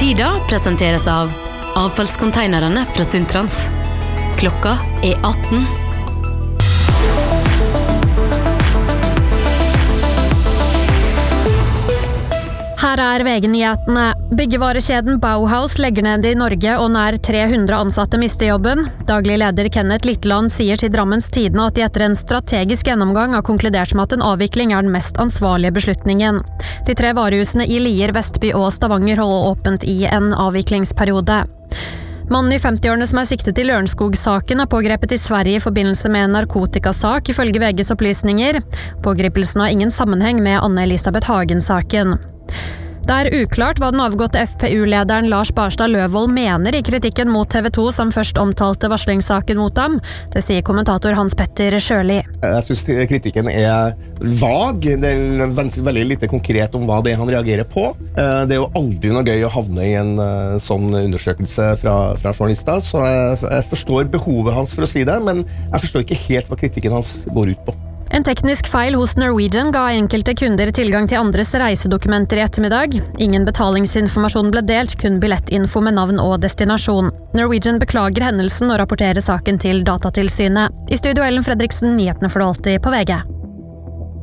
Ida presenteres av avfallskonteinerne fra Suntrans. Klokka 18. Her VG-nyhetene. Byggevarekjeden Bauhaus legger ned i Norge og nær 300 ansatte mister jobben. Daglig leder Kenneth Litteland sier til Drammens Tidende at de etter en strategisk gjennomgang har konkludert med at en avvikling den mest ansvarlige beslutningen. De 3 varehusene i Lier, Vestby og Stavanger holder åpent i en avviklingsperiode. Mannen i 50-årene som siktet i Lørenskog-saken pågrepet i Sverige i forbindelse med en narkotikasak, ifølge VGs opplysninger. Pågripelsen har ingen sammenheng med Anne-Elisabeth Hagen-saken. Det uklart hva den avgåtte FPU-lederen Lars Barstad Løvold mener i kritikken mot TV 2 som først omtalte varslingssaken mot ham. Det sier kommentator Hans Petter Sjøli. Jeg synes kritikken vag. Det veldig lite konkret om hva det han reagerer på. Det jo aldri noe gøy å havne i en sånn undersøkelse fra journalister, så jeg forstår behovet hans for å si det, men jeg forstår ikke helt hva kritikken hans går ut på. En teknisk feil hos Norwegian ga enkelte kunder tilgang til andres reisedokumenter i ettermiddag. Ingen betalingsinformasjon ble delt, kun billettinfo med navn og destinasjon. Norwegian beklager hendelsen og rapporterer saken til Datatilsynet. I studio Ellen Fredriksen, nyhetene for det alltid på VG.